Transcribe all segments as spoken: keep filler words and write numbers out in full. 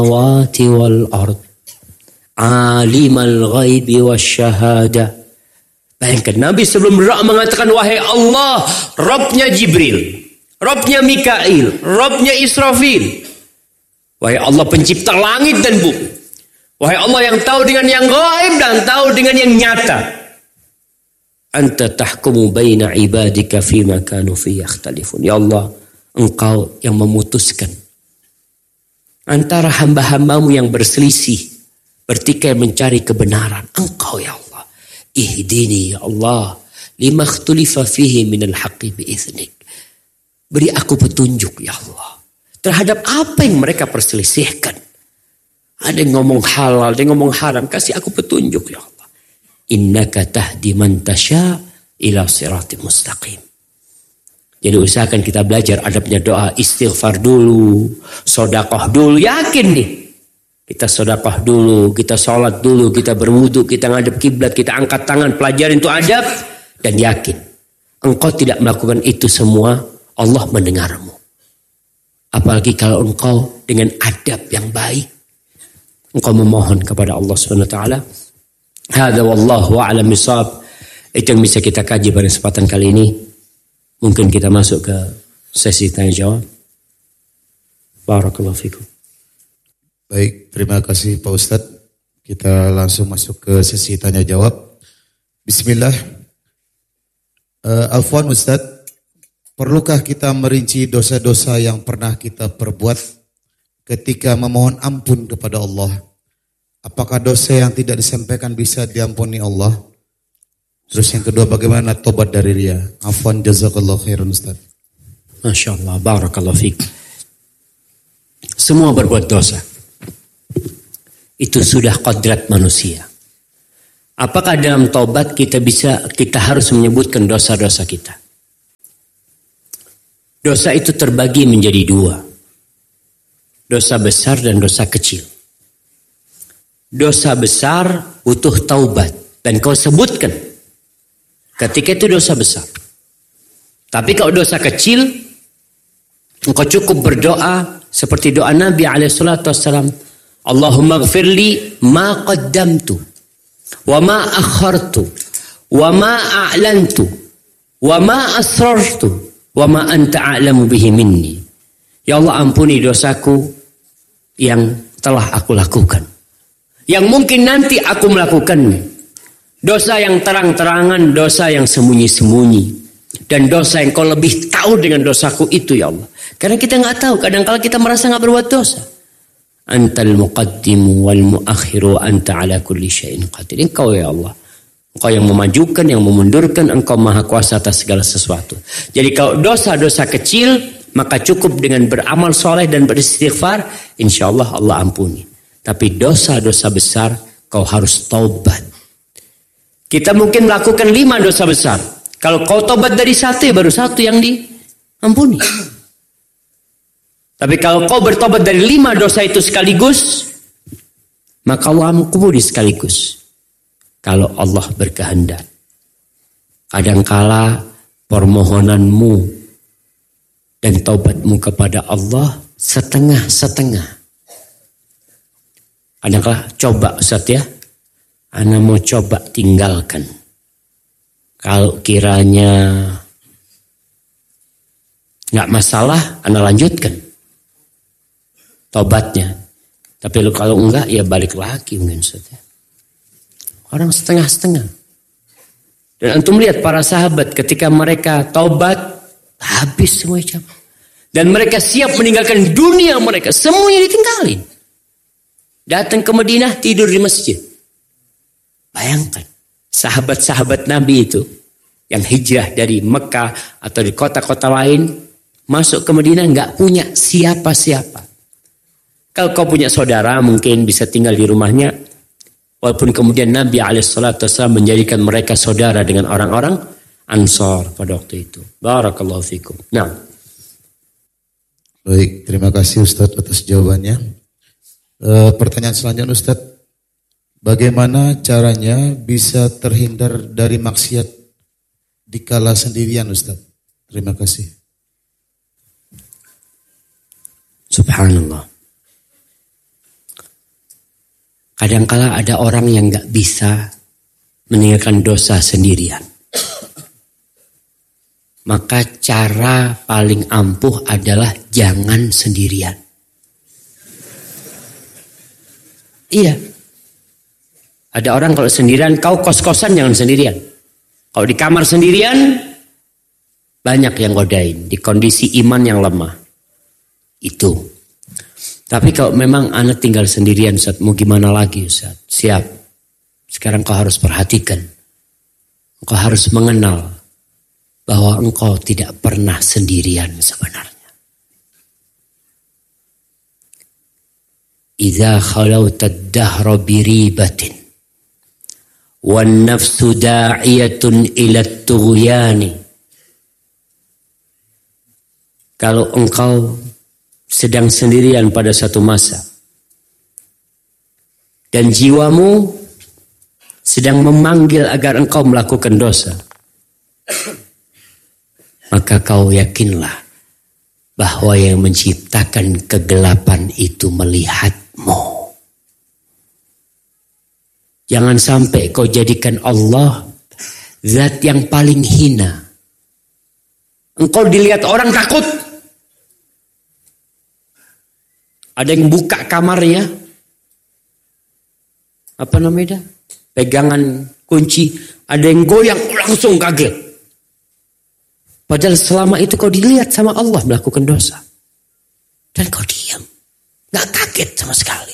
samawati wal ard alimal ghaibi wasyahadah. Bayangkan Nabi sebelum berdoa mengatakan, wahai Allah, Rabbnya Jibril, Rabbnya Mikail, Rabbnya Israfil. Wahai Allah pencipta langit dan bumi. Wahai Allah yang tahu dengan yang gaib dan tahu dengan yang nyata. Anta tahkumu baina ibadika fima kanu fi yakhtalifun. Ya Allah, Engkau yang memutuskan antara hamba-hambamu yang berselisih, bertikai mencari kebenaran. Engkau ya Allah. Ihdini ya Allah lima ikhtulifa fihi minal haqqi biiznik. Beri aku petunjuk ya Allah terhadap apa yang mereka perselisihkan. Ada yang ngomong halal, ada yang ngomong haram. Kasih aku petunjuk ya Allah. Innaka tahdi man tasya ila siratim mustaqim. Jadi usahakan kita belajar adabnya doa, istighfar dulu, sedekah dulu. Yakin nih, kita sedekah dulu, kita sholat dulu, kita berwudu, kita ngadep kiblat, kita angkat tangan, pelajarin itu adab, dan yakin engkau tidak melakukan itu semua, Allah mendengarmu. Apalagi kalau engkau dengan adab yang baik, engkau memohon kepada Allah Subhanahu wa taala. Hadza wallahu a'lam bishawab. Itu yang bisa kita kaji pada kesempatan kali ini. Mungkin kita masuk ke sesi tanya jawab. Barakallahu fikum. Baik, terima kasih Pak Ustadz. Kita langsung masuk ke sesi tanya jawab. Bismillah. Uh, Afwan Ustadz, perlukah kita merinci dosa-dosa yang pernah kita perbuat ketika memohon ampun kepada Allah? Apakah dosa yang tidak disampaikan bisa diampuni Allah? Terus yang kedua, bagaimana tobat dari riya? Afwan, jazakallahu khairan Ustaz. Masya Allah, barakallahu fiik. Semua berbuat dosa. Itu sudah kodrat manusia. Apakah dalam tobat kita bisa, kita harus menyebutkan dosa-dosa kita? Dosa itu terbagi menjadi dua. Dosa besar dan dosa kecil. Dosa besar butuh taubat. Dan kau sebutkan ketika itu dosa besar. Tapi kalau dosa kecil, engkau cukup berdoa seperti doa Nabi alaihi salatu wassalam. Allahumma gfirli ma qaddamtu wa ma akhartu wa ma a'lantu wa ma asrartu wa ma anta a'lamu bihi minni. Ya Allah, ampuni dosaku yang telah aku lakukan, yang mungkin nanti aku melakukannya. Dosa yang terang-terangan, dosa yang sembunyi-sembunyi, dan dosa yang kau lebih tahu dengan dosaku itu ya Allah. Karena kita nggak tahu, kadang-kala kita merasa nggak berbuat dosa. Antal muqaddimu wal muakhiru anta ala kulli syai'in qadir. Engkau ya Allah, engkau yang memajukan, yang memundurkan, engkau maha kuasa atas segala sesuatu. Jadi kalau dosa-dosa kecil, maka cukup dengan beramal soleh dan beristighfar, insya Allah Allah ampuni. Tapi dosa-dosa besar, kau harus taubat. Kita mungkin melakukan lima dosa besar. Kalau kau tobat dari satu, ya baru satu yang diampuni. Tapi kalau kau bertobat dari lima dosa itu sekaligus, maka Allah ampuni sekaligus. Kalau Allah berkehendak. Kadangkala permohonanmu dan taubatmu kepada Allah setengah-setengah. Kadangkala coba Ustaz ya, ana mau coba tinggalkan. Kalau kiranya nggak masalah, ana lanjutkan tobatnya. Tapi kalau enggak, ya balik lagi mungkin saja. Orang setengah-setengah. Dan antum lihat para sahabat ketika mereka taubat, habis semua jam. Dan mereka siap meninggalkan dunia mereka, semuanya ditinggalin. Datang ke Madinah, tidur di masjid. Bayangkan, sahabat-sahabat Nabi itu yang hijrah dari Mekah atau di kota-kota lain masuk ke Madinah nggak punya siapa-siapa. Kalau kau punya saudara mungkin bisa tinggal di rumahnya, walaupun kemudian Nabi alaihi salatu wasallam menjadikan mereka saudara dengan orang-orang Ansor pada waktu itu. Barakallahu fikum. Nah, baik, terima kasih Ustadz atas jawabannya. E, pertanyaan selanjutnya Ustadz. Bagaimana caranya bisa terhindar dari maksiat dikala sendirian Ustaz? Terima kasih. Subhanallah. Kadangkala ada orang yang gak bisa meninggalkan dosa sendirian. Maka cara paling ampuh adalah jangan sendirian. Iya. Ada orang kalau sendirian, kau kos-kosan jangan sendirian. Kalau di kamar sendirian, banyak yang godain. Di kondisi iman yang lemah. Itu. Tapi kalau memang anak tinggal sendirian, Ustaz, mau gimana lagi, Ustaz? Siap. Sekarang kau harus perhatikan. Kau harus mengenal bahwa engkau tidak pernah sendirian sebenarnya. Idza khalawta ad-dahra biribatin wan nafsu da'iyatun ila at-tughyani. Kalau engkau sedang sendirian pada satu masa dan jiwamu sedang memanggil agar engkau melakukan dosa, maka kau yakinlah bahwa yang menciptakan kegelapan itu melihatmu. Jangan sampai kau jadikan Allah zat yang paling hina. Engkau dilihat orang takut. Ada yang buka kamarnya, apa namanya, pegangan kunci, ada yang goyang langsung kaget. Padahal selama itu kau dilihat sama Allah melakukan dosa. Dan kau diam. Gak kaget sama sekali.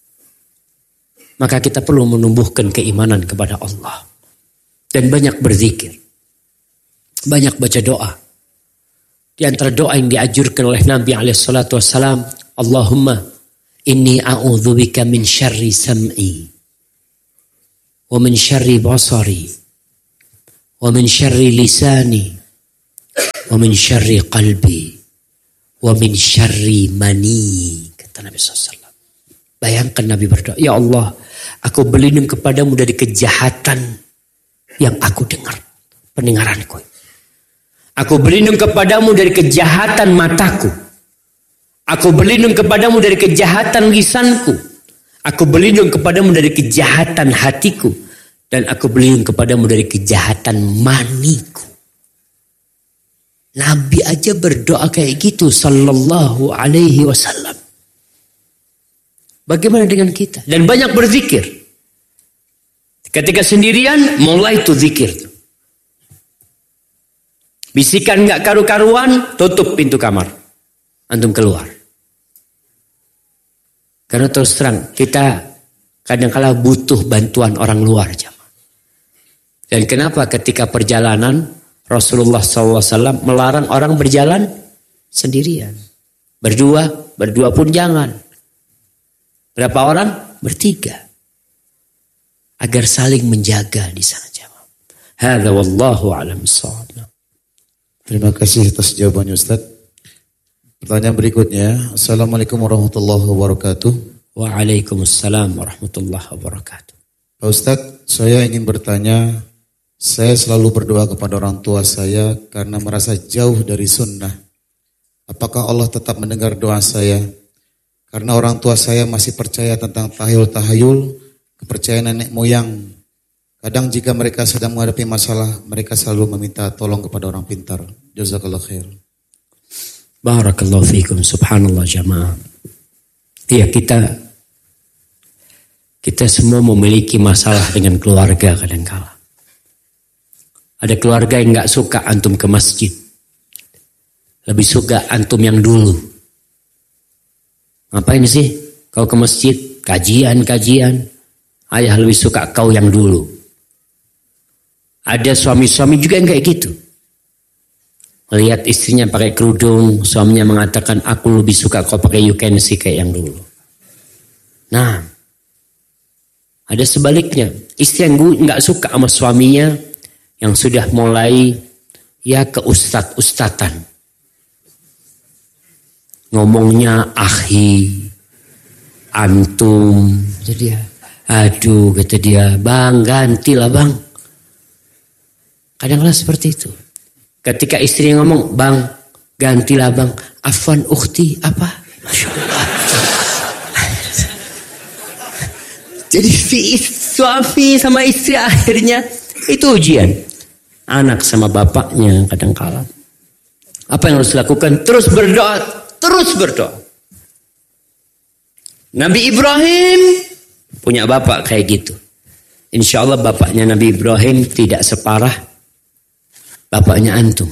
Maka kita perlu menumbuhkan keimanan kepada Allah. Dan banyak berzikir. Banyak baca doa. Di antara doa yang diajurkan oleh Nabi alaihi salatu wassalam, Allahumma inni a'udzubika min syarri sam'i. Wa min syarri basari. Wa min syarri lisani. Wa min syarri qalbi wa min syarri mani, kata Nabi shallallahu alaihi wasallam. Bayangkan Nabi berdoa, ya Allah, aku berlindung kepadamu dari kejahatan yang aku dengar, pendengaranku. Aku berlindung kepadamu dari kejahatan mataku. Aku berlindung kepadamu dari kejahatan lisanku. Aku berlindung kepadamu dari kejahatan hatiku. Dan aku berlindung kepadamu dari kejahatan maniku. Nabi aja berdoa kayak gitu sallallahu alaihi wasallam. Bagaimana dengan kita? Dan banyak berzikir. Ketika sendirian, mulai tuh zikir. Bisikan gak karu-karuan, tutup pintu kamar. Antum keluar. Karena terus terang, kita kadang-kala butuh bantuan orang luar. Jamaah. Dan kenapa ketika perjalanan, Rasulullah shallallahu alaihi wasallam melarang orang berjalan sendirian. Berdua, berdua pun jangan. Berapa orang? Bertiga. Agar saling menjaga di sana. Hadza wallahu a'lam bissawab. Terima kasih atas jawabannya Ustaz. Pertanyaan berikutnya. Assalamualaikum warahmatullahi wabarakatuh. Waalaikumsalam warahmatullahi wabarakatuh. Pak Ustaz, saya ingin bertanya. Saya selalu berdoa kepada orang tua saya karena merasa jauh dari sunnah. Apakah Allah tetap mendengar doa saya? Karena orang tua saya masih percaya tentang tahayul-tahayul, kepercayaan nenek moyang. Kadang jika mereka sedang menghadapi masalah, mereka selalu meminta tolong kepada orang pintar. Jazakallah khair. Barakallahu fikum, subhanallah jamaah. Iya, kita kita semua memiliki masalah dengan keluarga kadang-kala. Ada keluarga yang gak suka antum ke masjid. Lebih suka antum yang dulu. Ngapain sih kau ke masjid? Kajian-kajian. Ayah lebih suka kau yang dulu. Ada suami-suami juga yang kayak gitu. Melihat istrinya pakai kerudung, suaminya mengatakan, aku lebih suka kau pakai you can see kayak yang dulu. Nah, ada sebaliknya. Istri yang gak suka sama suaminya, yang sudah mulai ya ke ustad-ustadan. Ngomongnya akhi, antum. Jadi ya, aduh kata dia, bang gantilah bang. Kadang-kadang seperti itu. Ketika istri ngomong, bang gantilah bang. Afwan ukhti, apa? Masya Allah. Jadi si suami sama istri akhirnya itu ujian. Anak sama bapaknya kadang-kala. Apa yang harus dilakukan? Terus berdoa, terus berdoa. Nabi Ibrahim punya bapak kayak gitu. Insya Allah bapaknya Nabi Ibrahim tidak separah bapaknya antum.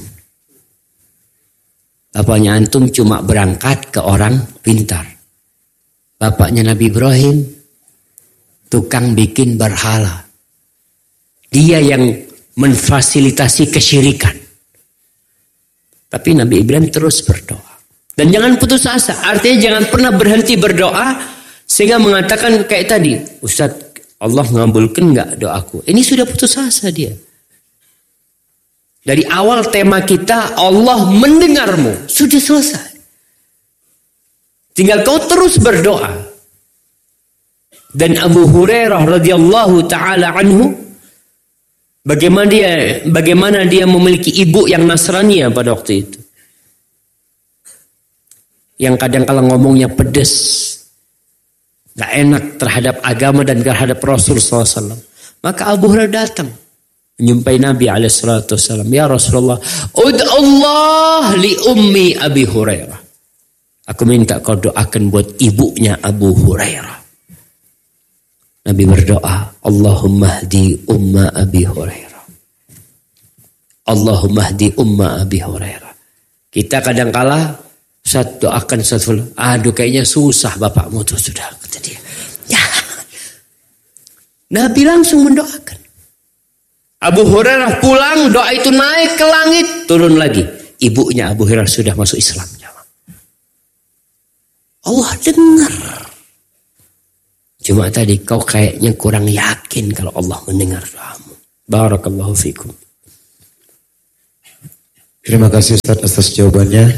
Bapaknya antum cuma berangkat ke orang pintar. Bapaknya Nabi Ibrahim tukang bikin berhala. Dia yang memfasilitasi kesyirikan. Tapi Nabi Ibrahim terus berdoa. Dan jangan putus asa. Artinya jangan pernah berhenti berdoa. Sehingga mengatakan kayak tadi. Ustaz, Allah ngabulkan gak doaku? Ini sudah putus asa dia. Dari awal tema kita, Allah mendengarmu. Sudah selesai. Tinggal kau terus berdoa. Dan Abu Hurairah radhiyallahu taala anhu, bagaimana dia bagaimana dia memiliki ibu yang Nasrani pada waktu itu. Yang kadang-kala ngomongnya pedes. Gak enak terhadap agama dan terhadap Rasul sallallahu alaihi wasallam. Maka Abu Hurairah datang menjumpai Nabi alaihi salatu wasallam. Ya Rasulullah, ud'allah li ummi Abi Hurairah. Aku minta kau doakan buat ibunya Abu Hurairah. Nabi berdoa, Allahumma hdi umma Abi Hurairah. Allahumma hdi umma Abi Hurairah. Kita kadang-kala Ustaz doakan satu, aduh kayaknya susah bapakmu tuh sudah, kata dia. Ya. Nabi langsung mendoakan. Abu Hurairah pulang, doa itu naik ke langit, turun lagi. Ibunya Abu Hurairah sudah masuk Islam. Allah dengar. Cuma tadi kau kayaknya kurang yakin kalau Allah mendengar doamu. Barakallahu fikum. Terima kasih Ustaz atas jawabannya.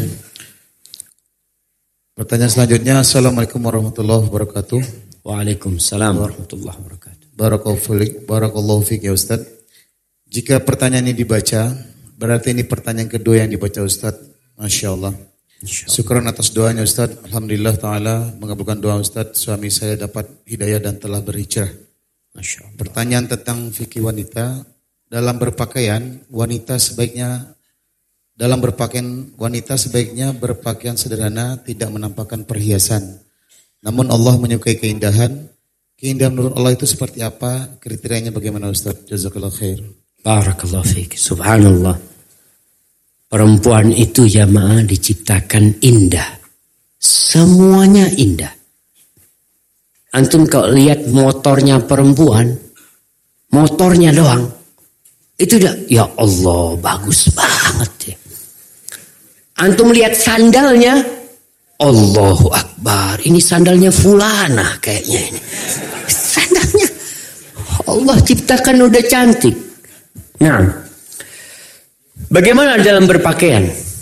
Pertanyaan selanjutnya, Assalamualaikum warahmatullahi wabarakatuh. Waalaikumsalam warahmatullahi wabarakatuh. Barakallahu fiik ya Ustaz. Jika pertanyaan ini dibaca, berarti ini pertanyaan kedua yang dibaca Ustaz. Masya Allah. Syukuran atas doanya Ustaz. Alhamdulillah Ta'ala mengabulkan doa Ustaz. Suami saya dapat hidayah dan telah berhijrah. Masya Allah. Pertanyaan tentang fikih wanita. Dalam berpakaian, wanita sebaiknya Dalam berpakaian wanita sebaiknya berpakaian sederhana, tidak menampakkan perhiasan. Namun Allah menyukai keindahan. Keindahan menurut Allah itu seperti apa? Kriterianya bagaimana Ustaz? Jazakallah khair. Barakallahu fiik. Subhanallah. Perempuan itu jamaah diciptakan indah. Semuanya indah. Antum kalau lihat motornya perempuan, motornya doang, itu udah, ya Allah bagus banget ya. Antum lihat sandalnya, Allahu Akbar, ini sandalnya fulana kayaknya ini. Sandalnya Allah ciptakan udah cantik. Nah, bagaimana dalam berpakaian?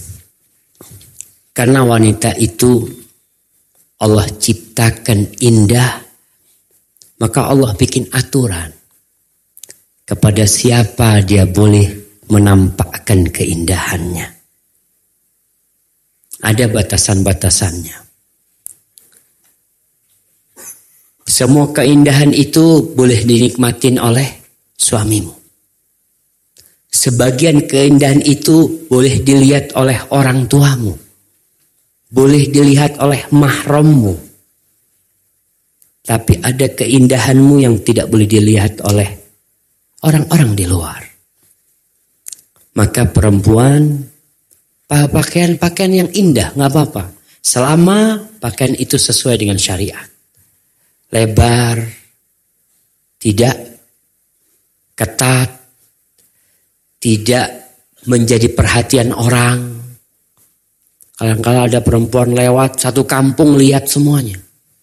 Karena wanita itu Allah ciptakan indah, maka Allah bikin aturan. Kepada siapa dia boleh menampakkan keindahannya. Ada batasan-batasannya. Semua keindahan itu boleh dinikmatin oleh suamimu. Sebagian keindahan itu boleh dilihat oleh orang tuamu. Boleh dilihat oleh mahrammu. Tapi ada keindahanmu yang tidak boleh dilihat oleh orang-orang di luar. Maka perempuan pakaian-pakaian yang indah, nggak apa-apa. Selama pakaian itu sesuai dengan syariat. Lebar, tidak ketat, tidak menjadi perhatian orang. Kadang-kadang ada perempuan lewat, satu kampung lihat semuanya.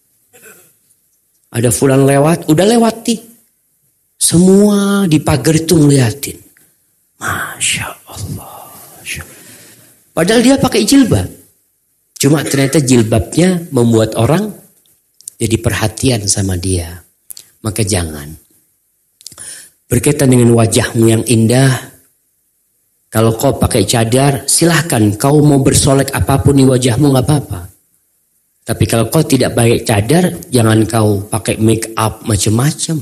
Ada fulan lewat, udah lewati. Semua di pagar itu ngeliatin. Masya Allah. Padahal dia pakai jilbab. Cuma ternyata jilbabnya membuat orang jadi perhatian sama dia. Maka jangan. Berkaitan dengan wajahmu yang indah. Kalau kau pakai cadar, silahkan. Kau mau bersolek apapun di wajahmu gak apa-apa. Tapi kalau kau tidak pakai cadar, jangan kau pakai make up macam-macam.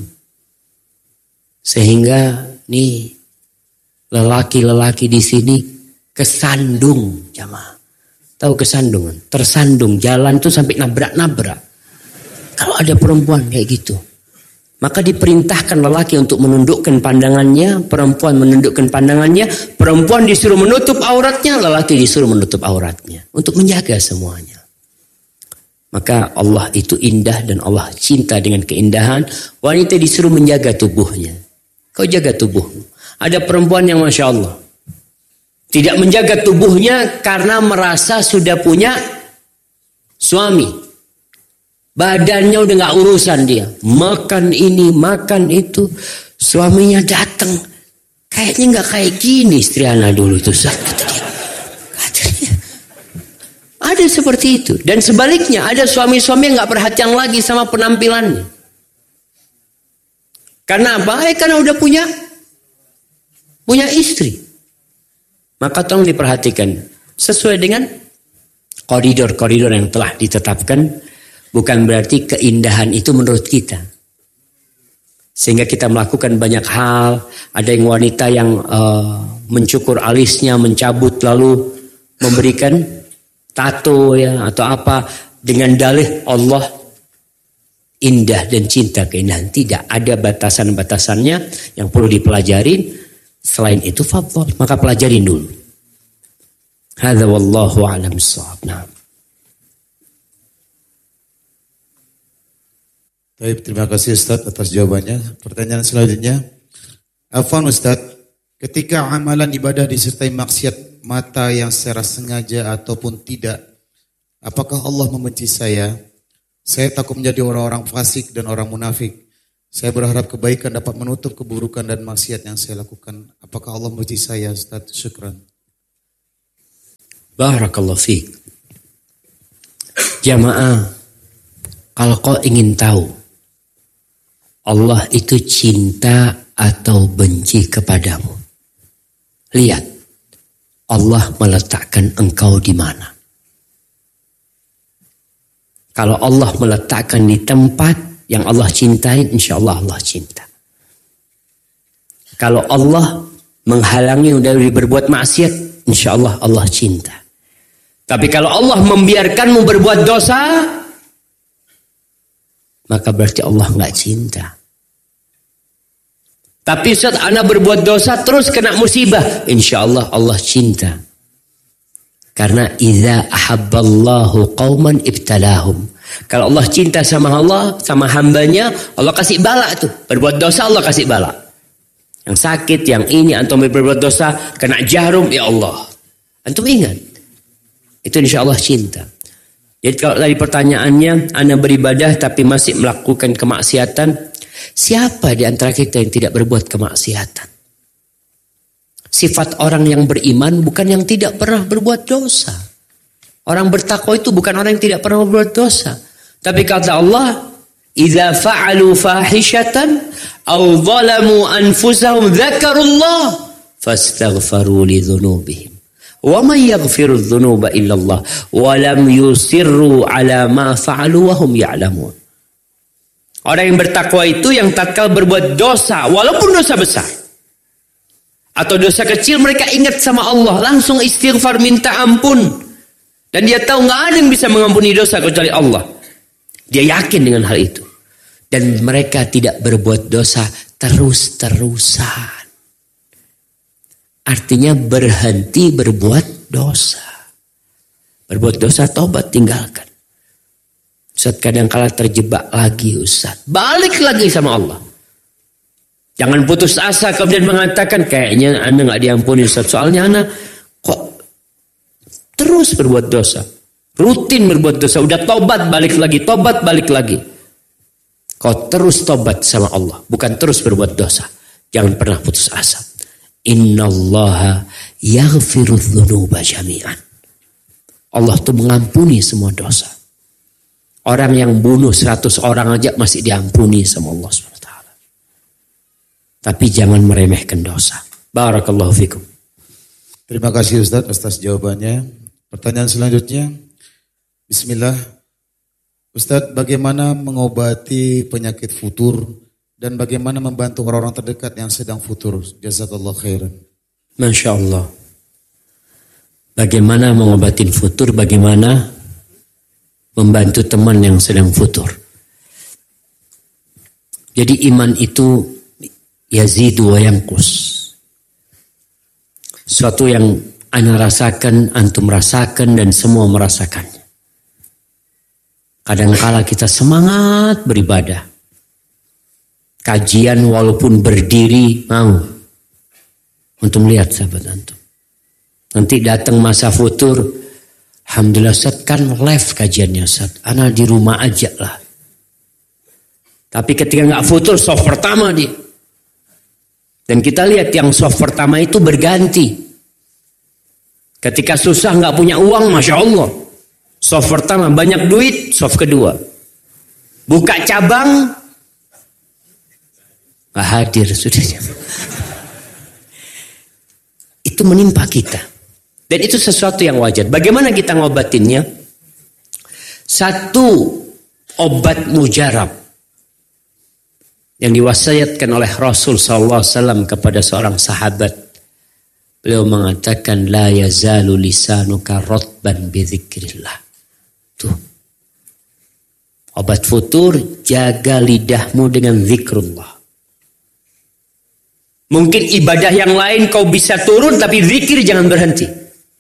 Sehingga nih lelaki-lelaki di sini kesandung, jamaah. Tahu kesandungan? Tersandung, jalan tuh sampai nabrak-nabrak. Kalau ada perempuan kayak gitu, maka diperintahkan lelaki untuk menundukkan pandangannya, perempuan menundukkan pandangannya, perempuan disuruh menutup auratnya, lelaki disuruh menutup auratnya untuk menjaga semuanya. Maka Allah itu indah dan Allah cinta dengan keindahan. Wanita disuruh menjaga tubuhnya. Kau jaga tubuhmu. Ada perempuan yang Masya Allah tidak menjaga tubuhnya karena merasa sudah punya suami. Badannya udah gak urusan dia. Makan ini, makan itu. Suaminya datang. Kayaknya gak kayak gini istri Ana dulu tuh. Kata dia. Katanya. Ada seperti itu. Dan sebaliknya ada suami-suami yang gak perhatian lagi sama penampilannya. Karena apa? Eh karena udah punya punya istri. Maka tolong diperhatikan sesuai dengan koridor-koridor yang telah ditetapkan. Bukan berarti keindahan itu menurut kita. Sehingga kita melakukan banyak hal. Ada yang wanita yang uh, mencukur alisnya, mencabut lalu memberikan tato ya atau apa dengan dalih Allah indah dan cinta keindahan. Tidak ada batasan-batasannya yang perlu dipelajarin. Selain itu fadhal, maka pelajarin dulu. Hadza wallahu a'lam bissawab. Nah. Baik, terima kasih Ustaz atas jawabannya. Pertanyaan selanjutnya. Afwan Ustaz, ketika amalan ibadah disertai maksiat mata yang secara sengaja ataupun tidak, apakah Allah membenci saya? Saya takut menjadi orang-orang fasik dan orang munafik. Saya berharap kebaikan dapat menutup keburukan dan maksiat yang saya lakukan. Apakah Allah membenci saya, Ustaz? Syukran. Barakallahu fiik. Jamaah, kalau kau ingin tahu Allah itu cinta atau benci kepadamu, lihat Allah meletakkan engkau di mana. Kalau Allah meletakkan di tempat yang Allah cintai, insya Allah Allah cinta. Kalau Allah menghalangi dari berbuat maksiat, insya Allah Allah cinta. Tapi kalau Allah membiarkanmu berbuat dosa, maka berarti Allah nggak cinta. Tapi saat anak berbuat dosa terus kena musibah, insya Allah Allah cinta. Karena idza ahabballahu qauman ibtalahum. Kalau Allah cinta sama Allah, sama hambanya, Allah kasih bala tuh. Berbuat dosa Allah kasih bala. Yang sakit, yang ini, antum berbuat dosa, kena jarum, ya Allah. Antum ingat. Itu insya Allah cinta. Jadi kalau tadi pertanyaannya, Anda beribadah tapi masih melakukan kemaksiatan, siapa di antara kita yang tidak berbuat kemaksiatan? Sifat orang yang beriman bukan yang tidak pernah berbuat dosa. Orang bertakwa itu bukan orang yang tidak pernah berbuat dosa. Tapi kata Allah, "Idza fa'alu fahishatan aw zalamu anfusahum dzakarullah fastaghfaru li dzunubihim. Wa may yaghfiru dzunuba illa Allah wa lam yusirru 'ala ma fa'alu wa hum ya'lamun." Orang yang bertakwa itu yang tatkala berbuat dosa, walaupun dosa besar atau dosa kecil, mereka ingat sama Allah, langsung istighfar, minta ampun. Dan dia tahu nggak ada yang bisa mengampuni dosa kecuali Allah. Dia yakin dengan hal itu. Dan mereka tidak berbuat dosa terus-terusan. Artinya berhenti berbuat dosa. Berbuat dosa, tobat, tinggalkan. Ustaz kadang kala terjebak lagi Ustaz. Balik lagi sama Allah. Jangan putus asa kemudian mengatakan kayaknya Anda nggak diampuni Ustaz. Soalnya Anda kok terus berbuat dosa. Rutin berbuat dosa. Udah tobat balik lagi. Tobat balik lagi. Kau terus tobat sama Allah. Bukan terus berbuat dosa. Jangan pernah putus asa. Innallaha yaghfiru dzunuba jami'an. Allah tuh mengampuni semua dosa. Orang yang bunuh seratus orang aja masih diampuni sama Allah subhanahu wa taala. Tapi jangan meremehkan dosa. Barakallahu fikum. Terima kasih Ustaz atas jawabannya. Pertanyaan selanjutnya. Bismillah. Ustadz, bagaimana mengobati penyakit futur dan bagaimana membantu orang-orang terdekat yang sedang futur? Jazakallah khairan. Masya Allah. Bagaimana mengobati futur, bagaimana membantu teman yang sedang futur. Jadi iman itu yazidu wa yanqus. Suatu yang ana rasakan, antum rasakan, dan semua merasakannya. Kadangkala kita semangat beribadah. Kajian walaupun berdiri mau. Untuk melihat sahabat antum. Nanti datang masa futur. Alhamdulillah Ustaz kan live kajiannya Ustaz. Ana di rumah aja lah. Tapi ketika gak futur soft pertama dia. Dan kita lihat yang soft pertama itu berganti. Ketika susah gak punya uang, Masya Allah. Soft pertama banyak duit, soft kedua. Buka cabang, gak hadir sudah. Itu menimpa kita. Dan itu sesuatu yang wajar. Bagaimana kita ngobatinnya? Satu, obat mujarab. Yang diwasiatkan oleh Rasul sallallahu alaihi wasallam kepada seorang sahabat. Beliau mengatakan, la yazalu lisanuka rotban bidzikrillah. Tuh. Obat futur, jaga lidahmu dengan zikrullah. Mungkin ibadah yang lain kau bisa turun, tapi zikir jangan berhenti.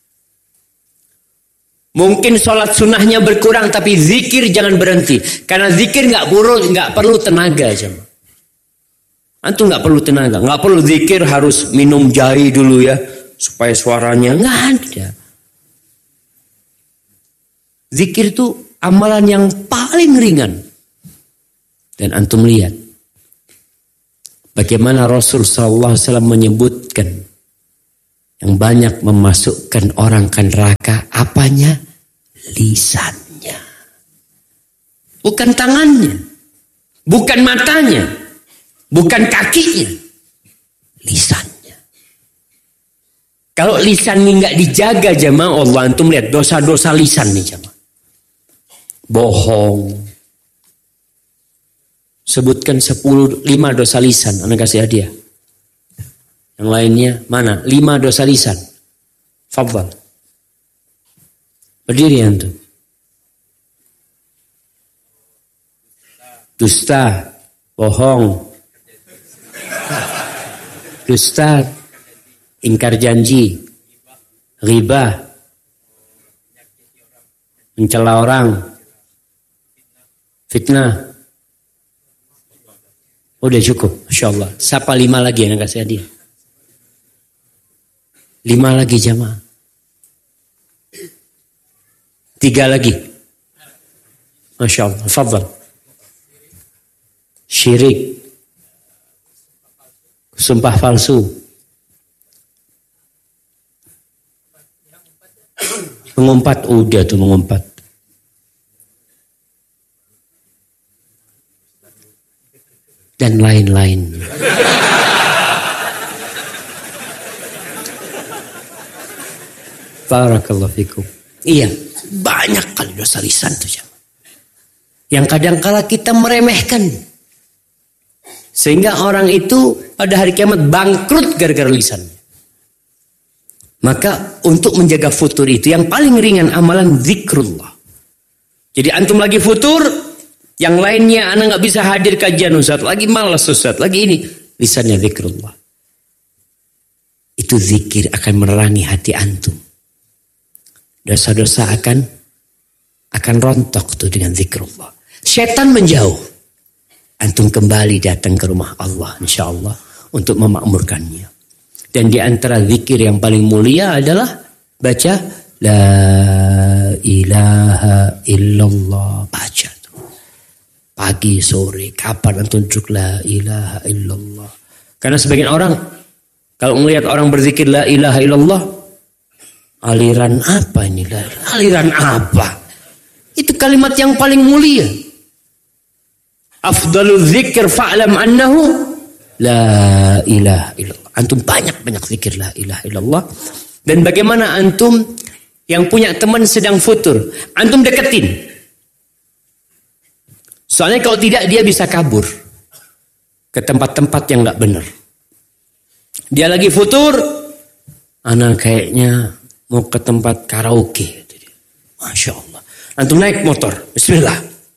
Mungkin sholat sunnahnya berkurang, tapi zikir jangan berhenti. Karena zikir nggak perlu nggak perlu tenaga aja. Antum nggak perlu tenaga, nggak perlu zikir harus minum jahe dulu ya supaya suaranya nggak ada. Zikir itu amalan yang paling ringan. Dan antum lihat bagaimana Rasul sallallahu alaihi wasallam menyebutkan yang banyak memasukkan orang ke neraka, apanya? Lisannya. Bukan tangannya. Bukan matanya. Bukan kakinya. Lisannya. Kalau lisan ini nggak dijaga jemaah, Allah antum lihat dosa-dosa lisan nih jemaah. Bohong. Sebutkan sepuluh, lima dosa lisan. Anda kasih hadiah. Yang lainnya mana? Lima dosa lisan. Fadhal. Berdiri antum. Dusta, bohong. Dusta, ingkar janji, riba, mencela orang, fitnah. Udah cukup, Masya Allah. Siapa lima lagi yang kasih hadiah? Lima lagi jamaah. Tiga lagi. Masya Allah. Fadhal. Syirik. Sumpah palsu. Mengumpat. Udah tuh mengumpat. Dan lain-lain. Barakallahu fikum. Iya, banyak kali dosa lisan tuh. Yang kadang-kala kita meremehkan. Sehingga orang itu pada hari kiamat bangkrut gara-gara lisan. Maka untuk menjaga futur itu yang paling ringan amalan zikrullah. Jadi antum lagi futur, yang lainnya anak nggak bisa hadir kajian Ustaz, lagi malas Ustaz, lagi ini, lisannya zikrullah. Itu zikir akan menerangi hati antum. Dosa-dosa akan akan rontok tuh dengan zikrullah. Setan menjauh. Antum kembali datang ke rumah Allah insya Allah untuk memakmurkannya. Dan di antara zikir yang paling mulia adalah baca la ilaha illallah. Baca tuh. Pagi, sore, kapan antum duduk la ilaha illallah. Karena sebagian orang kalau melihat orang berzikir la ilaha illallah, aliran apa ini? Aliran apa? Itu kalimat yang paling mulia. Afdalul zikir fa'lam annahu la ilaha illallah. Antum banyak-banyak zikir la ilaha illallah. Dan bagaimana antum yang punya teman sedang futur, antum deketin. Soalnya kalau tidak dia bisa kabur ke tempat-tempat yang nggak benar. Dia lagi futur, ana kayaknya mau ke tempat karaoke. Masya Allah. Antum naik motor, bismillah.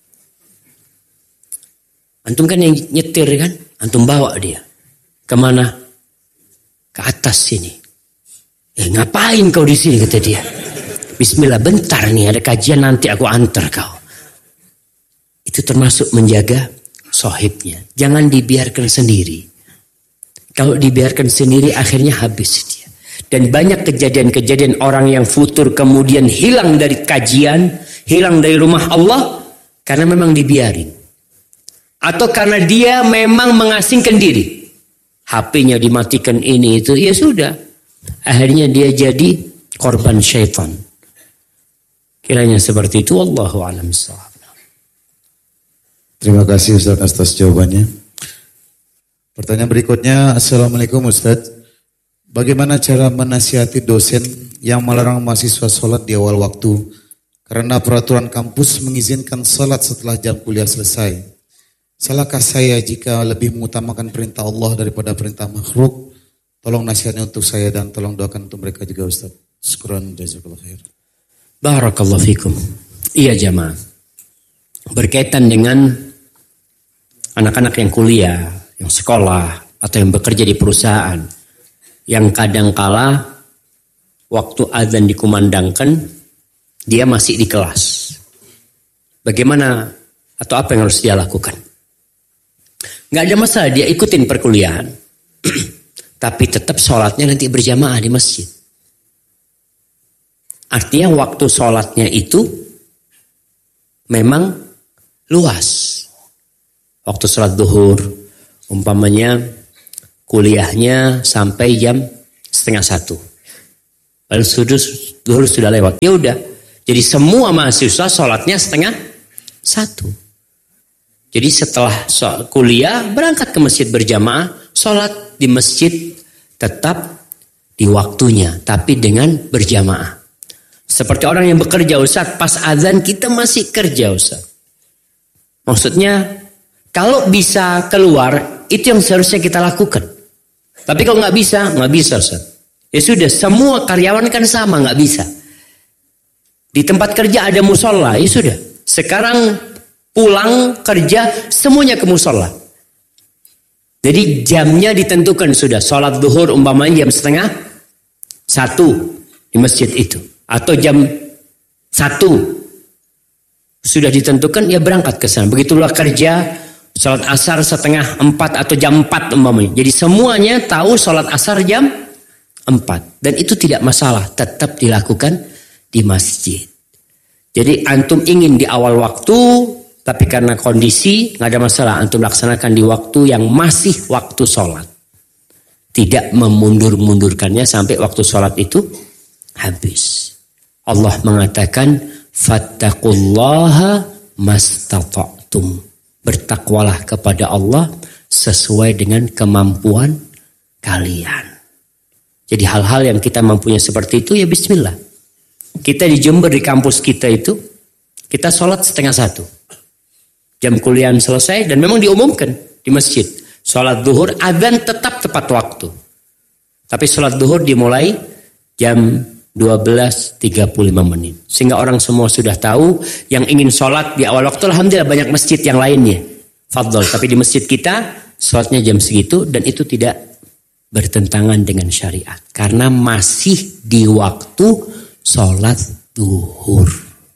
Antum kan yang nyetir kan, antum bawa dia. Kemana? Ke atas sini. Eh ngapain kau di sini, kata dia. Bismillah, bentar nih ada kajian, nanti aku antar kau. Itu termasuk menjaga sohibnya. Jangan dibiarkan sendiri. Kalau dibiarkan sendiri akhirnya habis dia. Dan banyak kejadian-kejadian orang yang futur kemudian hilang dari kajian, hilang dari rumah Allah karena memang dibiarin. Atau karena dia memang mengasingkan diri. H P-nya dimatikan ini itu, ya sudah. Akhirnya dia jadi korban syaitan. Kiranya seperti itu, wallahu a'lam bishawab. Terima kasih Ustaz atas jawabannya. Pertanyaan berikutnya, Assalamualaikum Ustaz. Bagaimana cara menasihati dosen yang melarang mahasiswa sholat di awal waktu? Karena peraturan kampus mengizinkan sholat setelah jam kuliah selesai. Salahkah saya jika lebih mengutamakan perintah Allah daripada perintah makhluk? Tolong nasihatnya untuk saya dan tolong doakan untuk mereka juga Ustaz. Syukran, jazakallahu khair. Barakallahu fikum. Iya jamaah. Berkaitan dengan anak-anak yang kuliah, yang sekolah, atau yang bekerja di perusahaan, yang kadangkala waktu azan dikumandangkan, dia masih di kelas. Bagaimana atau apa yang harus dia lakukan? Gak ada masalah, dia ikutin perkuliahan. Tapi tetap sholatnya nanti berjamaah di masjid. Artinya waktu sholatnya itu memang luas. Waktu sholat duhur, umpamanya kuliahnya sampai jam setengah satu. Lalu sudah duhur sudah lewat. Ya udah. Jadi semua mahasiswa sholatnya setengah satu. Jadi setelah kuliah berangkat ke masjid berjamaah, sholat di masjid tetap di waktunya, tapi dengan berjamaah. Seperti orang yang bekerja, Ustaz, pas azan kita masih kerja, Ustaz. Maksudnya kalau bisa keluar, itu yang seharusnya kita lakukan. Tapi kalau nggak bisa, nggak bisa, Ustaz. Ya sudah, semua karyawan kan sama, nggak bisa. Di tempat kerja ada musola, ya sudah. Sekarang pulang kerja, semuanya ke musola. Jadi jamnya ditentukan sudah. Sholat zuhur umpamanya jam setengah satu di masjid itu. Atau jam satu. Sudah ditentukan, ya berangkat ke sana. Begitulah kerja. Sholat asar setengah empat atau jam empat umpamanya. Jadi semuanya tahu sholat asar jam empat. Dan itu tidak masalah. Tetap dilakukan di masjid. Jadi antum ingin di awal waktu. Tapi karena kondisi nggak ada masalah. Antum laksanakan di waktu yang masih waktu sholat. Tidak memundur-mundurkannya sampai waktu sholat itu habis. Allah mengatakan. Fattaqullaha mastata'tum. Bertakwalah kepada Allah sesuai dengan kemampuan kalian. Jadi hal-hal yang kita mampunya seperti itu ya bismillah. Kita di Jember di kampus kita itu, kita sholat setengah satu. Jam kuliah selesai dan memang diumumkan di masjid. Sholat zuhur, adzan tetap tepat waktu. Tapi sholat zuhur dimulai jam dua belas tiga puluh lima menit. Sehingga orang semua sudah tahu yang ingin sholat di awal waktu. Alhamdulillah banyak masjid yang lainnya. Fadol. Tapi di masjid kita sholatnya jam segitu. Dan itu tidak bertentangan dengan syariat. Karena masih di waktu sholat duhur.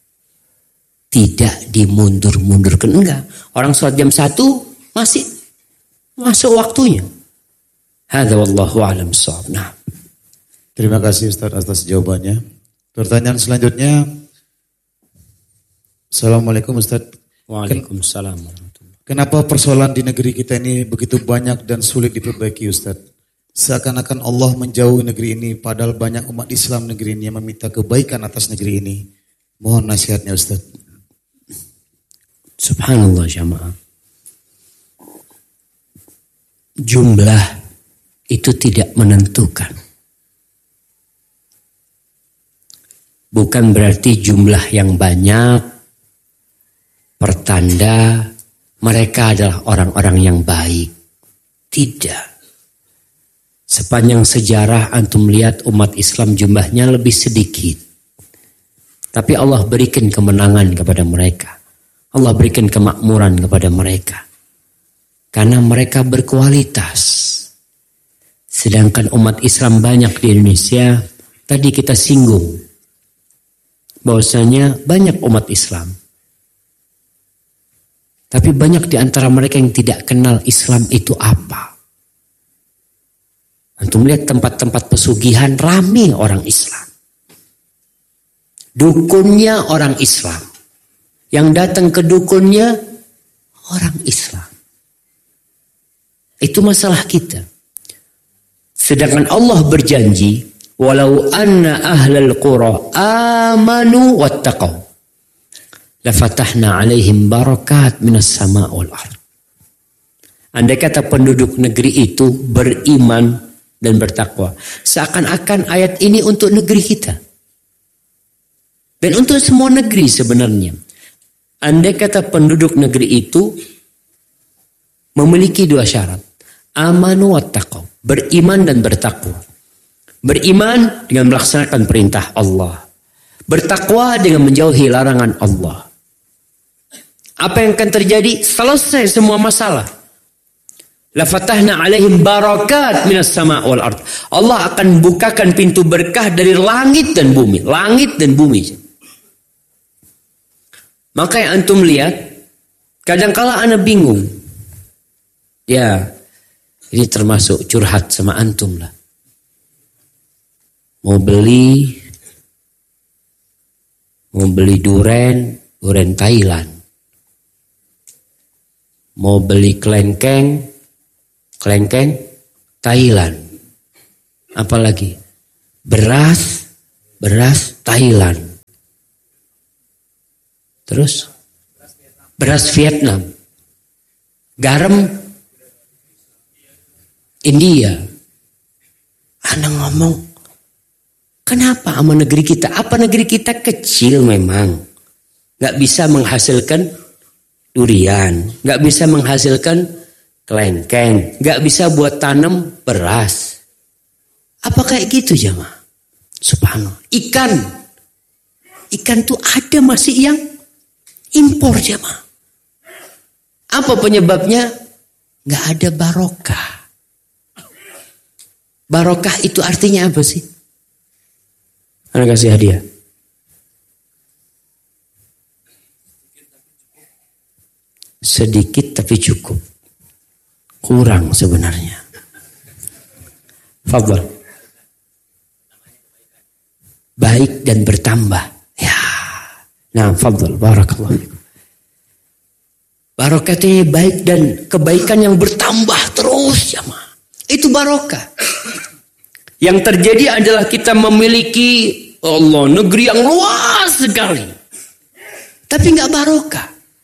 Tidak dimundur-mundurkan. Enggak. Orang sholat jam satu masih masuk waktunya. Hadza wallahu a'lam bishawab. Nah. Terima kasih Ustaz atas jawabannya. Pertanyaan selanjutnya. Assalamualaikum Ustaz. Waalaikumsalam. Kenapa persoalan di negeri kita ini begitu banyak dan sulit diperbaiki Ustaz? Seakan-akan Allah menjauhi negeri ini padahal banyak umat Islam negeri ini yang meminta kebaikan atas negeri ini. Mohon nasihatnya Ustaz. Subhanallah jamaah. Jumlah itu tidak menentukan. Bukan berarti jumlah yang banyak pertanda mereka adalah orang-orang yang baik. Tidak. Sepanjang sejarah antum lihat umat Islam jumlahnya lebih sedikit. Tapi Allah berikan kemenangan kepada mereka. Allah berikan kemakmuran kepada mereka. Karena mereka berkualitas. Sedangkan umat Islam banyak di Indonesia, tadi kita singgung bahwasanya banyak umat Islam. Tapi banyak di antara mereka yang tidak kenal Islam itu apa. Antum lihat tempat-tempat pesugihan ramai orang Islam. Dukunnya orang Islam. Yang datang ke dukunnya orang Islam. Itu masalah kita. Sedangkan Allah berjanji, walau anna ahlal qura amanu wattaqaw lafatahna alaihim barakat minas sama' wal ard. Andai kata penduduk negeri itu beriman dan bertakwa, seakan-akan ayat ini untuk negeri kita. Dan untuk semua negeri sebenarnya. Andai kata penduduk negeri itu memiliki dua syarat. Amanu wattaqaw, beriman dan bertakwa. Beriman dengan melaksanakan perintah Allah. Bertakwa dengan menjauhi larangan Allah. Apa yang akan terjadi? Selesai semua masalah. La fatahna alaihim barakat minas sama' wal ard. Allah akan bukakan pintu berkah dari langit dan bumi. Langit dan bumi. Maka yang antum lihat, kadangkala ana bingung. Ya, ini termasuk curhat sama antum lah. Mau beli, mau beli duren, duren Thailand. Mau beli kelengkeng, kelengkeng Thailand. Apalagi beras, beras Thailand. Terus beras Vietnam. Garam India. Ana ngomong, kenapa sama negeri kita? Apa negeri kita kecil memang? Gak bisa menghasilkan durian. Gak bisa menghasilkan kelengkeng. Gak bisa buat tanam beras. Apa kayak gitu jemaah? Subhanallah. Ikan. Ikan tuh ada masih yang impor jemaah. Apa penyebabnya? Gak ada barokah. Barokah itu artinya apa sih? Anak kasih hadiah. Sedikit tapi cukup. Kurang sebenarnya. Fadhal. Baik dan bertambah. Ya. Nah, fadhal. Barakallahu fikum. Barokah itu baik dan kebaikan yang bertambah terus ya ma. Itu barokah. Yang terjadi adalah kita memiliki Allah negeri yang luas sekali. Tapi nggak barokah.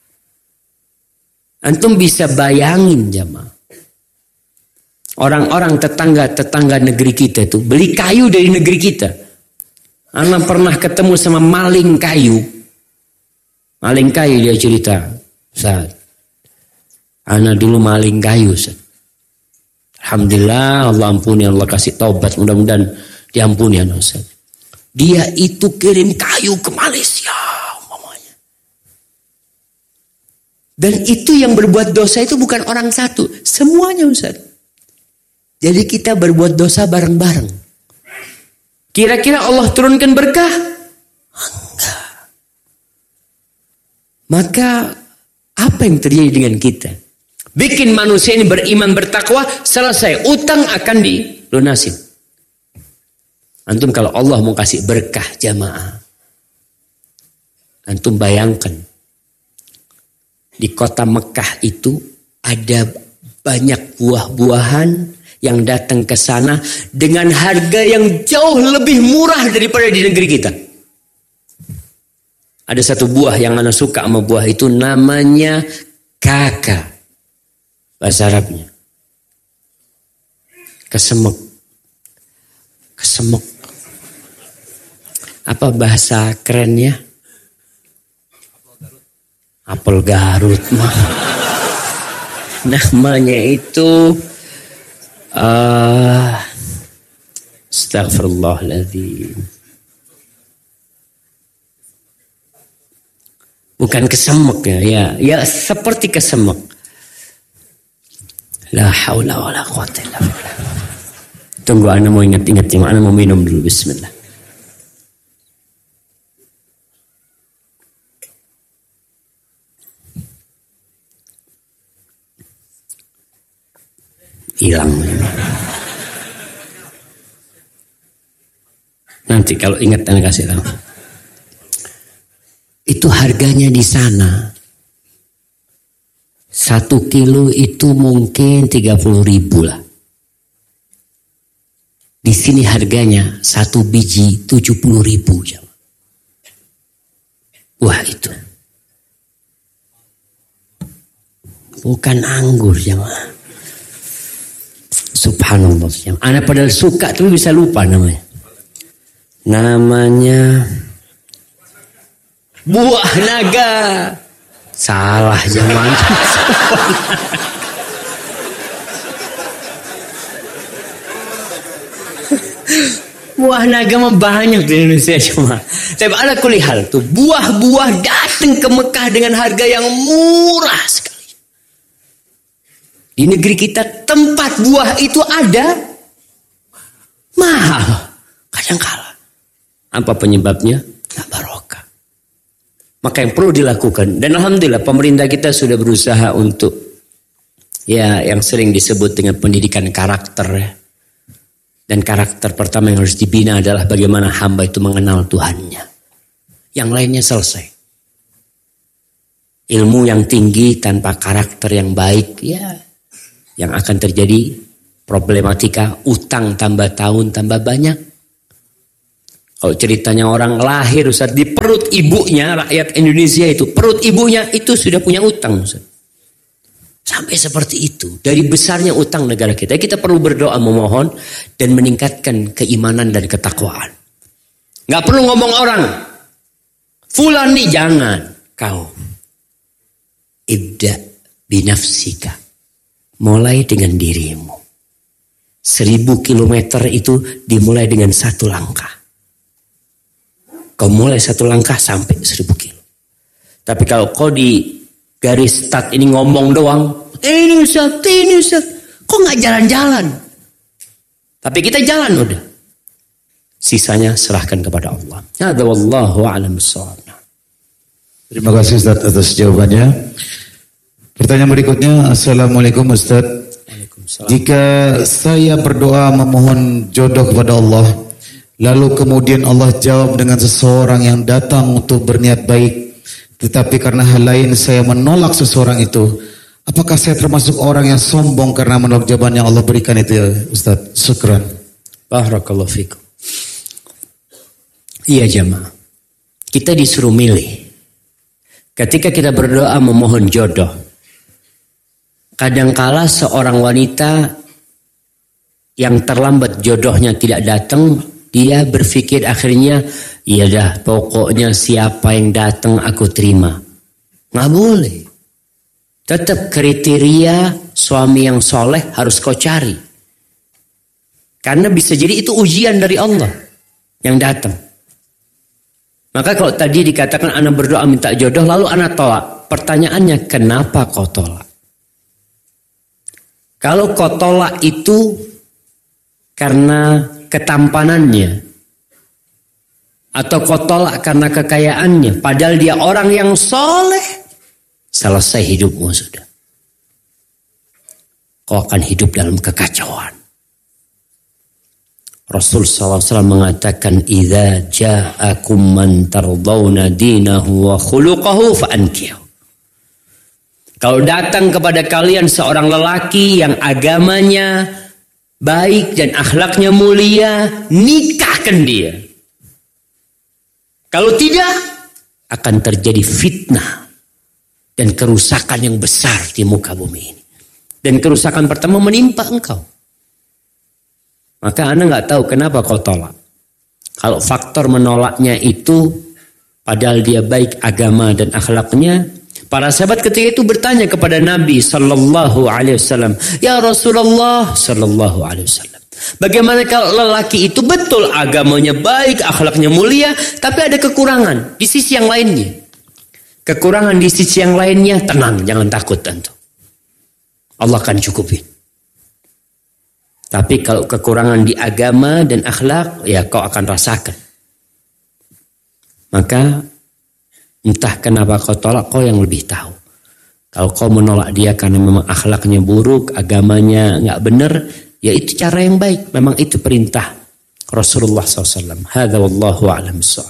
Antum bisa bayangin jamaah. Orang-orang tetangga-tetangga negeri kita itu beli kayu dari negeri kita. Ana pernah ketemu sama maling kayu. Maling kayu dia cerita. Ustaz, ana dulu maling kayu Ustaz. Alhamdulillah Allah ampuni, Allah kasih taubat, mudah-mudahan diampuni ya Ustaz. Dia itu kirim kayu ke Malaysia umpamanya. Dan itu yang berbuat dosa itu bukan orang satu, semuanya Ustaz. Jadi kita berbuat dosa bareng-bareng. Kira-kira Allah turunkan berkah? Enggak. Maka apa yang terjadi dengan kita? Bikin manusia ini beriman bertakwa, selesai. Utang akan dilunasin. Antum kalau Allah mau kasih berkah jamaah. Antum bayangkan. Di kota Mekah itu ada banyak buah-buahan yang datang ke sana dengan harga yang jauh lebih murah daripada di negeri kita. Ada satu buah yang ana suka sama buah itu namanya kakak. Bahasa Arabnya. Kesemek. Kesemek. Apa bahasa kerennya? Apel Garut mah. Namanya itu uh, Astaghfirullahaladzim. Bukan kesemek ya, ya, ya seperti kesemek. La haula wala quwwata illa billah. Tunggu, ana mau ingat-ingat, ana mau minum dulu. Bismillah. Hilang. Nanti kalau ingat ana kasih tahu. Itu harganya di sana. Satu kilo itu mungkin tiga puluh ribu lah. Di sini harganya satu biji tujuh puluh ribu. Wah itu. Bukan anggur jemaah. Subhanallah. Ana padahal suka tapi bisa lupa namanya. Namanya buah naga. Salah zaman. Buah naga mah banyak di Indonesia cuma. Tapi ada kulihal tuh buah-buah datang ke Mekah dengan harga yang murah sekali. Di negeri kita tempat buah itu ada mahal. Kadang kala. Apa penyebabnya? Nggak barokah. Maka yang perlu dilakukan, dan alhamdulillah pemerintah kita sudah berusaha untuk ya yang sering disebut dengan pendidikan karakter ya. Dan karakter pertama yang harus dibina adalah bagaimana hamba itu mengenal Tuhannya. Yang lainnya selesai. Ilmu yang tinggi tanpa karakter yang baik ya yang akan terjadi problematika utang tambah tahun tambah banyak. Kalau ceritanya orang lahir Ustaz, di perut ibunya, rakyat Indonesia itu, perut ibunya itu sudah punya utang Ustaz. Sampai seperti itu. Dari besarnya utang negara kita. Kita perlu berdoa memohon dan meningkatkan keimanan dan ketakwaan. Gak perlu ngomong orang. Fulan nih jangan. Kau. Ibda binafsika. Mulai dengan dirimu. Seribu kilometer itu dimulai dengan satu langkah. Kau mulai satu langkah sampai seribu kilo. Tapi kalau kau di garis start ini ngomong doang. Eh, ini Ustaz, ini Ustaz. Kok gak jalan-jalan? Tapi kita jalan udah. Sisanya serahkan kepada Allah. Hadza wallahu a'lam bissawab. Terima kasih Ustaz atas jawabannya. Pertanyaan berikutnya. Assalamualaikum Ustaz. Waalaikumsalam. Jika saya berdoa memohon jodoh kepada Allah, lalu kemudian Allah jawab dengan seseorang yang datang untuk berniat baik, tetapi karena hal lain saya menolak seseorang itu, apakah saya termasuk orang yang sombong karena menolak jawaban yang Allah berikan itu ya Ustaz? Syukran. Barakallahu fikum. Iya jamaah. Kita disuruh milih. Ketika kita berdoa memohon jodoh, kadangkala seorang wanita yang terlambat jodohnya tidak datang, dia berpikir akhirnya, iya dah pokoknya siapa yang datang aku terima. Nggak boleh. Tetap kriteria suami yang soleh harus kau cari. Karena bisa jadi itu ujian dari Allah yang datang. Maka kalau tadi dikatakan anak berdoa minta jodoh lalu anak tolak. Pertanyaannya kenapa kau tolak? Kalau kau tolak itu karena ketampanannya atau kau tolak karena kekayaannya, padahal dia orang yang soleh, selesai hidupmu sudah. Kau akan hidup dalam kekacauan. Rasul sallallahu alaihi wasallam mengatakan, "Idza ja'akum man tardawna dinahu wa khuluquhu fa'ankihu." Kalau datang kepada kalian seorang lelaki yang agamanya baik dan akhlaknya mulia, nikahkan dia. Kalau tidak, akan terjadi fitnah dan kerusakan yang besar di muka bumi ini. Dan kerusakan pertama menimpa engkau. Maka Anda nggak tahu kenapa kau tolak. Kalau faktor menolaknya itu, padahal dia baik agama dan akhlaknya, Para sahabat ketika itu bertanya kepada Nabi sallallahu alaihi wasallam, "Ya Rasulullah sallallahu alaihi wasallam, bagaimana kalau lelaki itu betul agamanya baik, akhlaknya mulia, tapi ada kekurangan di sisi yang lainnya?" Kekurangan di sisi yang lainnya, tenang, jangan takut tentu. Allah akan cukupin. Tapi kalau kekurangan di agama dan akhlak, ya kau akan rasakan. Maka entah kenapa kau tolak, kau yang lebih tahu. Kalau kau menolak dia karena memang akhlaknya buruk, agamanya nggak benar, ya itu cara yang baik. Memang itu perintah Rasulullah shallallahu alaihi wasallam. Hadza wallahu a'lam bishawab.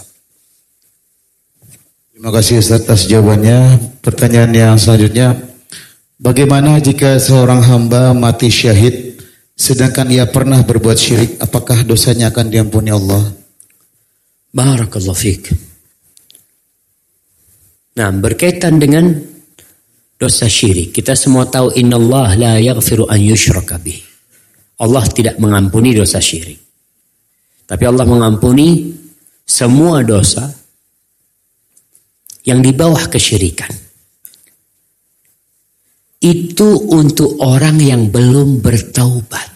Terima kasih Ustaz atas jawabannya. Pertanyaan yang selanjutnya, bagaimana jika seorang hamba mati syahid sedangkan ia pernah berbuat syirik, apakah dosanya akan diampuni Allah? Barakallahu fiik. Nah, berkaitan dengan dosa syirik, kita semua tahu innallaha la yaghfiru an yushraka bih. Allah tidak mengampuni dosa syirik. Tapi Allah mengampuni semua dosa yang di bawah kesyirikan. Itu untuk orang yang belum bertaubat.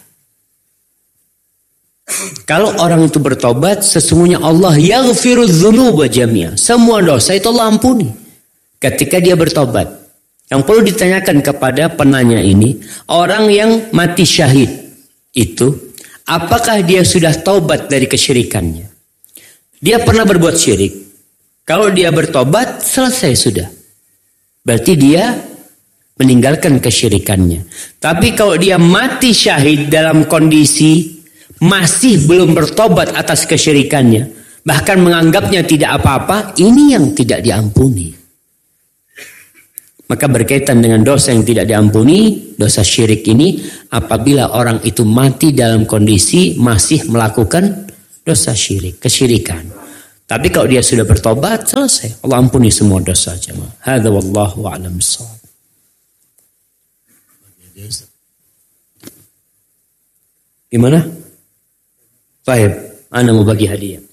Kalau orang itu bertobat, sesungguhnya Allah yaghfiru dzunuba jami'a. Semua dosa itu Allah ampuni ketika dia bertobat. Yang perlu ditanyakan kepada penanya ini, orang yang mati syahid itu, apakah dia sudah taubat dari kesyirikannya? Dia pernah berbuat syirik. Kalau dia bertobat, selesai sudah. Berarti dia meninggalkan kesyirikannya. Tapi kalau dia mati syahid dalam kondisi masih belum bertobat atas kesyirikannya, bahkan menganggapnya tidak apa-apa, ini yang tidak diampuni. Maka berkaitan dengan dosa yang tidak diampuni, dosa syirik ini, apabila orang itu mati dalam kondisi masih melakukan dosa syirik, kesyirikan. Tapi kalau dia sudah bertobat, selesai. Allah ampuni semua dosa jemaah. Hadza wallahu a'lam bishawab. Gimana? Baik, ana mau bagi hadiah.